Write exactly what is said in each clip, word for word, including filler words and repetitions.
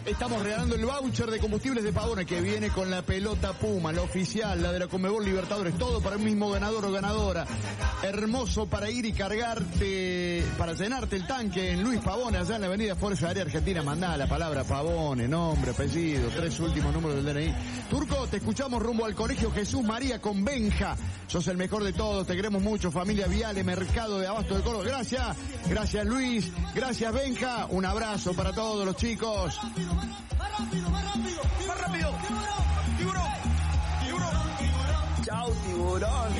Estamos regalando el voucher de combustibles de Pavone que viene con la pelota Puma, la oficial, la de la Conmebol Libertadores, todo para el mismo ganador o ganadora. Hermoso para ir y cargarte, para llenarte el tanque en Luis Pavone, allá en la avenida Fuerza Aérea Argentina. Mandá la palabra Pavone, nombre, apellido, tres últimos números del D N I. Turco, te escuchamos rumbo al Colegio Jesús María con Benja. Sos el mejor de todos, te queremos mucho, familia Viale, Mercado de Abasto de Córdoba. Gracias, gracias Luis, gracias Benja. Un abrazo para todos los chicos. Más rápido, más rápido, más rápido. Tiburón, tiburón, tiburón. Chao, tiburón.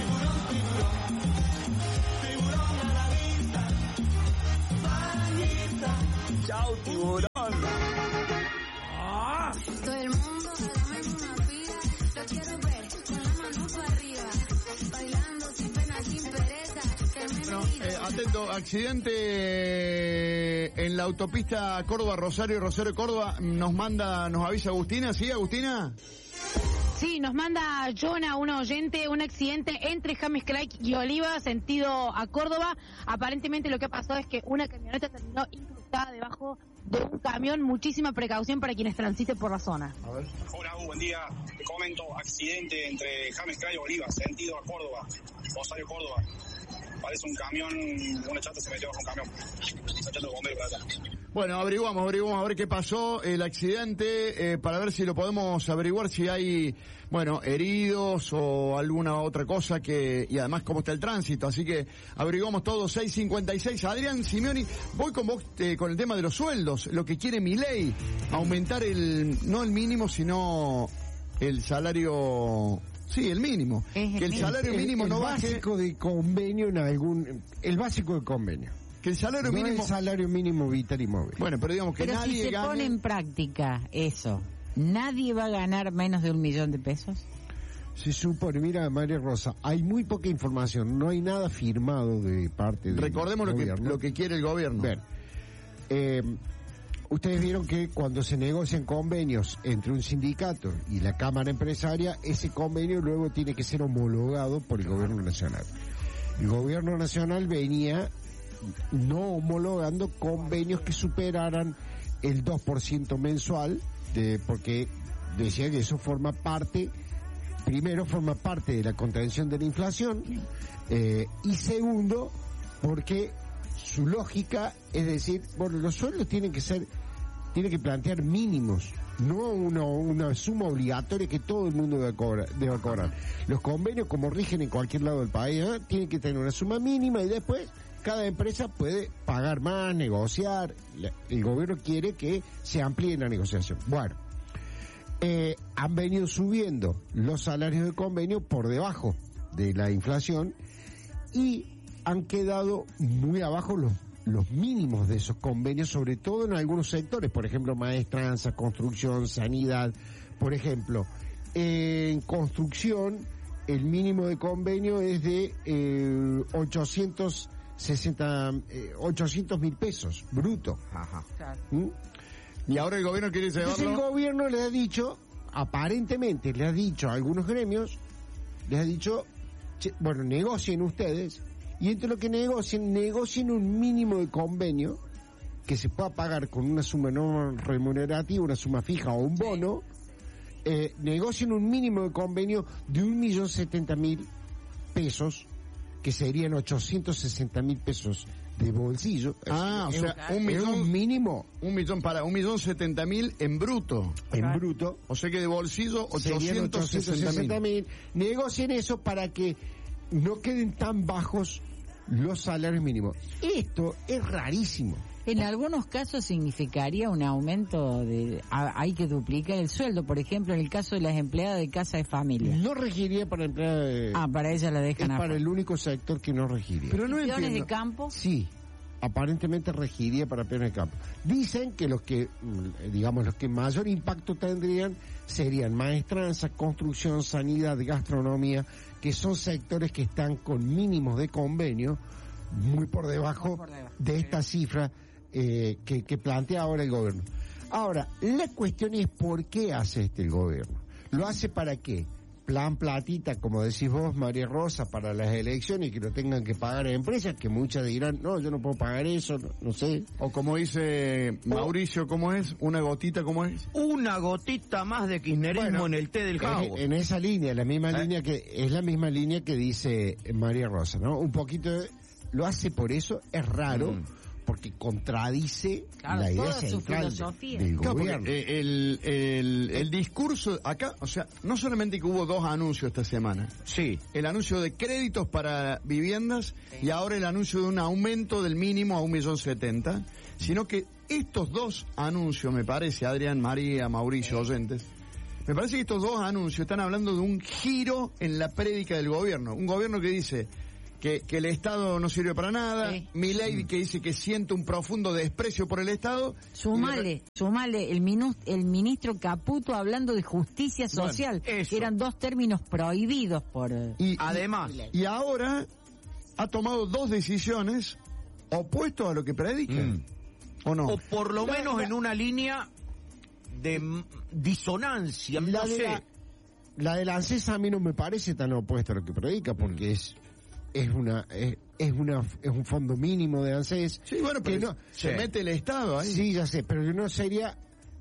Tiburón a la vista. Chao, tiburón. Ah. Todo el mundo dame una vida. Lo quiero ver con la mano para arriba. Bailando sin pena, sin pereza. Bueno, eh, atento, accidente en la autopista Córdoba-Rosario, Rosario-Córdoba, nos manda, nos avisa Agustina, ¿sí, Agustina? Sí, nos manda Jonah, un oyente, un accidente entre James Craig y Oliva, sentido a Córdoba. Aparentemente lo que ha pasado es que una camioneta terminó incrustada debajo de un camión. Muchísima precaución para quienes transiten por la zona. A ver. Hola, buen día. Te comento, accidente entre James Craig y Oliva, sentido a Córdoba, Rosario, Córdoba. Parece un camión, una chata se metió bajo un camión. Esa chata de bombero para allá. Bueno, averiguamos, averiguamos a ver qué pasó, el accidente, eh, para ver si lo podemos averiguar, si hay, bueno, heridos o alguna otra cosa que, y además cómo está el tránsito, así que averiguamos todo, seis cincuenta y seis. Adrián Simeoni, voy con vos eh, con el tema de los sueldos, lo que quiere Milei, aumentar el, no el mínimo, sino el salario... Sí, el mínimo. Es que el, el salario mínimo el, no el baje. El básico de convenio en algún... El básico de convenio. Que el salario no mínimo... el salario mínimo vital y móvil. Bueno, pero digamos que pero nadie si se gane... pone en práctica eso, ¿nadie va a ganar menos de un millón de pesos? Se supone, mira, María Rosa, hay muy poca información, no hay nada firmado de parte del Recordemos lo que, gobierno. lo que quiere el gobierno. Ver, eh, ustedes vieron que cuando se negocian convenios entre un sindicato y la Cámara Empresaria, ese convenio luego tiene que ser homologado por el Gobierno Nacional. El Gobierno Nacional venía no homologando convenios que superaran el dos por ciento mensual, de, porque decía que eso forma parte, primero forma parte de la contención de la inflación, eh, y segundo, porque su lógica es decir, bueno, los sueldos tienen que ser, tienen que plantear mínimos, no una, una suma obligatoria que todo el mundo debe cobrar, debe cobrar. Los convenios, como rigen en cualquier lado del país, ¿eh? tienen que tener una suma mínima y después cada empresa puede pagar más, negociar. El gobierno quiere que se amplíe la negociación. Bueno, eh, han venido subiendo los salarios de convenio por debajo de la inflación y han quedado muy abajo los los mínimos de esos convenios, sobre todo en algunos sectores, por ejemplo, maestranza, construcción, sanidad. Por ejemplo, en construcción, el mínimo de convenio es de eh, ochocientos sesenta, eh, ochocientos mil pesos, bruto. Ajá. Claro. ¿Mm? Y ahora el gobierno quiere llevarlo... Entonces el gobierno le ha dicho, aparentemente le ha dicho a algunos gremios, les ha dicho, che, bueno, negocien ustedes, y entre lo que negocien, negocien un mínimo de convenio que se pueda pagar con una suma no remunerativa, una suma fija o un bono, eh, negocien un mínimo de convenio de un millón setenta mil pesos, que serían ochocientos sesenta mil pesos de bolsillo. Ah, es, o sea, es, un millón... un mínimo. Un millón para, un millón setenta mil en bruto. En Claro. bruto. O sea que de bolsillo Serían ochocientos sesenta mil. Negocien eso para que no queden tan bajos los salarios mínimos. Esto es rarísimo. En algunos casos significaría un aumento de, a- hay que duplicar el sueldo, por ejemplo, en el caso de las empleadas de casa de familia. No regiría para empleadas de... Ah, para ella la es dejan para afuera. el único sector que no regiría. Pero no Peones entiendo. de campo. Sí, aparentemente regiría para peones de campo. Dicen que los que, mm, digamos, los que mayor impacto tendrían serían maestranza, construcción, sanidad, gastronomía, que son sectores que están con mínimos de convenio muy por debajo, Por debajo. de esta cifra eh, que, que plantea ahora el gobierno. Ahora, la cuestión es por qué hace este el gobierno. ¿Lo hace para qué? plan platita, como decís vos, María Rosa, para las elecciones y que lo tengan que pagar empresas, que muchas dirán, no, yo no puedo pagar eso, no, no sé. O como dice Mauricio, ¿cómo es? Una gotita, ¿cómo es? Una gotita más de kirchnerismo Bueno, en el té del Jabo. En, en esa línea, la misma ¿Eh? línea que, es la misma línea que dice María Rosa, ¿no? Un poquito, de- lo hace por eso, es raro, Mm. porque contradice Claro, la idea toda su central de- filosofía. del Claro, porque, gobierno. eh, el, el, el discurso acá, o sea, no solamente que hubo dos anuncios esta semana, Sí. el anuncio de créditos para viviendas y ahora el anuncio de un aumento del mínimo a un millón setenta, sino que estos dos anuncios, me parece, Adrián, María, Mauricio, oyentes, me parece que estos dos anuncios están hablando de un giro en la prédica del gobierno, un gobierno que dice que, que el Estado no sirve para nada, Sí. Milei que dice que siente un profundo desprecio por el Estado. Sumale, sumale el, minu- el ministro Caputo hablando de justicia Bueno, social, eso. que eran dos términos prohibidos por... eh, Y, Además, y ahora ha tomado dos decisiones opuestas a lo que predica. Mm. ¿O no? o por lo La- menos la- en una línea de m- disonancia, La no de sé. la, la del ANSES a mí no me parece tan opuesta a lo que predica, porque es es una es, es una es un fondo mínimo de ANSES. Sí, bueno, que pero no- se sí. mete el Estado ahí. Sí, ya sé, pero no sería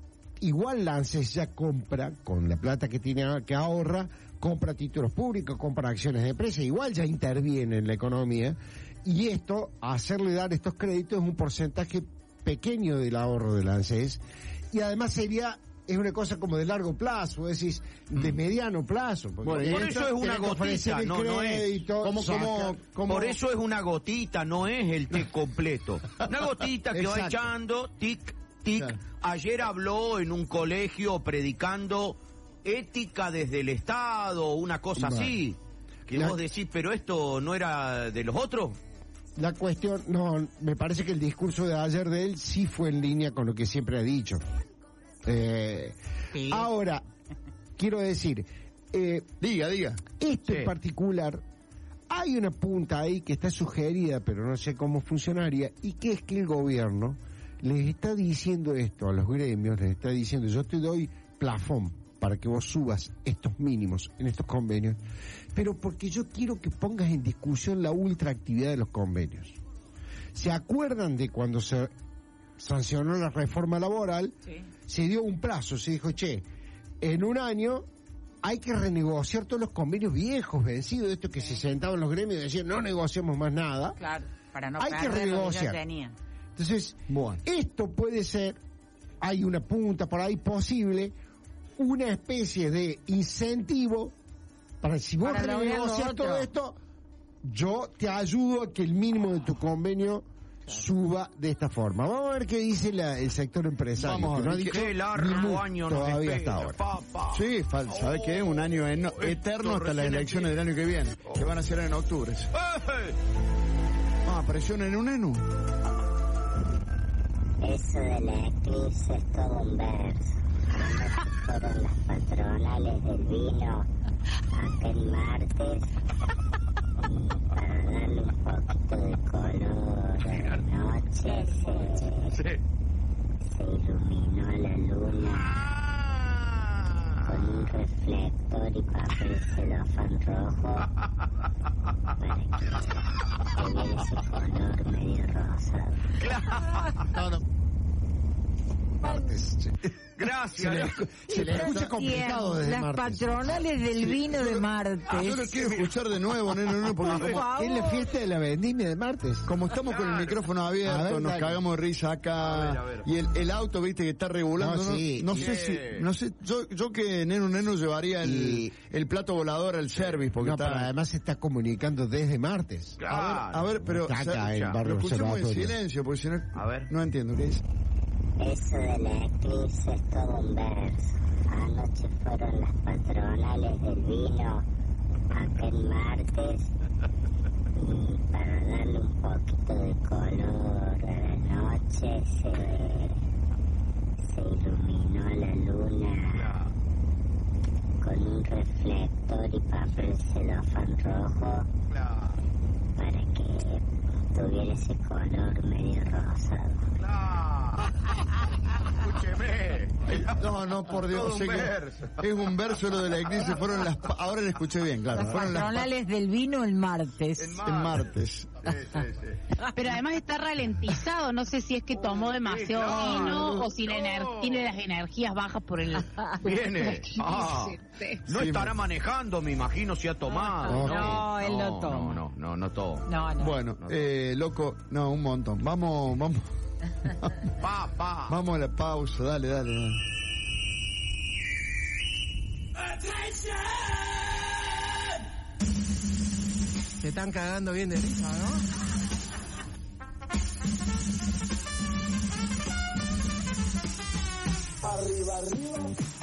igual la ANSES ya compra con la plata que tiene que ahorra, compra títulos públicos, compra acciones de empresas, igual ya interviene en la economía y esto, hacerle dar estos créditos es un porcentaje pequeño del ahorro de la ANSES y además sería es una cosa como de largo plazo, es decir, de mediano plazo. porque Bueno, y Por esto eso es una tenés que ofrecer gotita, el no, no es. crédito, Como, saca- como, como, Por eso es una gotita, no es el té completo. Una gotita que va Exacto. echando, tic, tic. Claro. Ayer habló en un colegio predicando ética desde el Estado, una cosa Bueno. así. Que La- vos decís, pero esto no era de los otros. La cuestión, no, me parece que el discurso de ayer de él sí fue en línea con lo que siempre ha dicho. Eh, Sí. Ahora, quiero decir, eh, Diga, diga. esto Sí. en particular, hay una punta ahí que está sugerida, pero no sé cómo funcionaría, y que es que el gobierno les está diciendo esto a los gremios, les está diciendo, yo te doy plafón para que vos subas estos mínimos en estos convenios, pero porque yo quiero que pongas en discusión la ultraactividad de los convenios. ¿Se acuerdan de cuando se sancionó la reforma laboral? Sí. Se dio un plazo, se dijo, che, en un año hay que renegociar todos los convenios viejos, vencidos, estos que se sentaban los gremios y decían, no negociamos más nada. Claro, para no Hay que perder lo que ya renegociar. tenían. Entonces, Bueno. esto puede ser, hay una punta por ahí posible, una especie de incentivo para si vos Para lograr lo renegocias otro. todo esto, yo te ayudo a que el mínimo de tu convenio suba de esta forma. Vamos a ver qué dice la- el sector empresario, Vamos a que no ha ver dicho Qué ni largo mu año nos todavía espera, hasta ahora. papá. Sí, fal- ¿sabe qué? Un año eno- esto eterno hasta las recién elecciones del año que viene, que van a ser en octubre. ¡Eh! Ah, presión en un enu. Eso de la eclipse es todo un verso. Fueron las patronales del vino aquel martes y para darle un poquito de color a la noche se, Sí. se iluminó la luna Ah. con un reflector y papel celofán rojo para que tuviera ese color medio rosado. Martes, che. Gracias. Se le escucha complicado desde Las martes. patronales del vino de Yo lo martes. quiero escuchar de nuevo, neno, neno, porque Por como, favor. Es la fiesta de la vendimia de martes. como estamos con el micrófono abierto, A ver, nos dale. cagamos de risa acá, A ver, a ver. y el, el auto, viste, que está regulando, No, no, sí. no sé Sí. si, no sé, yo, yo que neno, neno llevaría el, Y- el plato volador al service, porque No, está... pero además se está comunicando desde martes. Claro. A ver, pero, Está o sea, acá en pero Barrio escuchemos en Observatorio. silencio, porque si no, A ver. no entiendo qué dice. Eso de la eclipse es todo un verso. Anoche fueron las patronales del vino aquel martes y para darle un poquito de color a la noche se, se iluminó la luna con un reflector y papel celofán rojo para que tuviera ese color medio rosado. Escúcheme. No, no, por Dios. Todo o sea un que verso. es un verso lo de la eclipse. Fueron las. pa- Ahora le escuché bien, claro. Las Fueron las. pa- patronales del vino el martes. En En martes. Sí, sí, sí. Pero además está ralentizado, no sé si es que tomó demasiado claro. vino o si la ener- No. tiene las energías bajas por el... Viene. Ah, no Sí, estará manejando, me imagino, si ha tomado. No, él no No, toma. no, no, no toma. No, no. Bueno, eh, loco, no, un montón. Vamos, vamos, Pa, pa. vamos a la pausa. Dale, dale, dale. Se están cagando bien de risa, ¿no? Arriba, arriba.